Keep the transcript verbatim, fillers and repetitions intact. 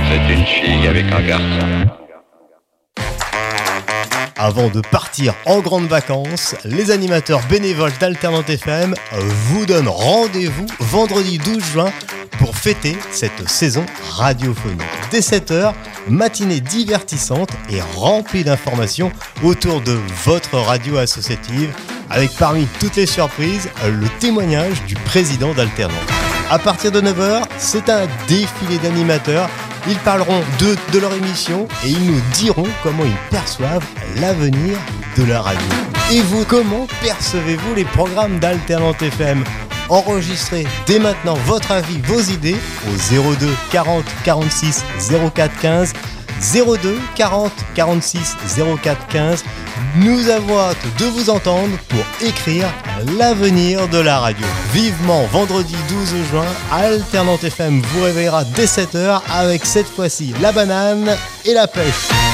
C'est une fille avec un garçon. Avant de partir en grandes vacances, les animateurs bénévoles d'Alternante F M vous donnent rendez-vous vendredi douze juin pour fêter cette saison radiophonique. Dès sept heures, matinée divertissante et remplie d'informations autour de votre radio associative, avec parmi toutes les surprises, le témoignage du président d'Alternante. À partir de neuf heures, c'est un défilé d'animateurs. Ils parleront de, de leur émission et ils nous diront comment ils perçoivent l'avenir de la radio. Et vous, comment percevez-vous les programmes d'Alternante F M ? Enregistrez dès maintenant votre avis, vos idées au zéro deux quarante quarante-six zéro quatre quinze, zéro deux quarante quarante-six zéro quatre quinze. Nous avons hâte de vous entendre pour écrire l'avenir de la radio. Vivement vendredi douze juin, Alternante F M vous réveillera dès sept heures avec cette fois-ci la banane et la pêche.